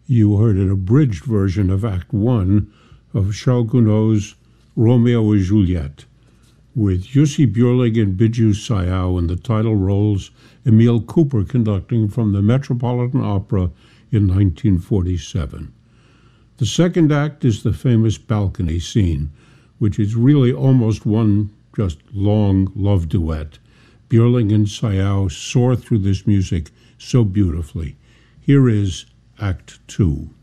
You heard an abridged version of Act One of Charles Gounod's Romeo and Juliet, with Jussi Björling and Biju Sayao in the title roles, Emil Cooper conducting from the Metropolitan Opera in 1947. The second act is the famous balcony scene, which is really almost one just long love duet. Björling and Sayao soar through this music so beautifully. Here is Act Two.